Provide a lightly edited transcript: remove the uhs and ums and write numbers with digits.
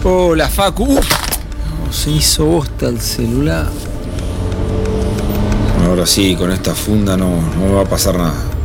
Hola, Facu. No, se hizo bosta el celular. Ahora sí, con esta funda no me va a pasar nada.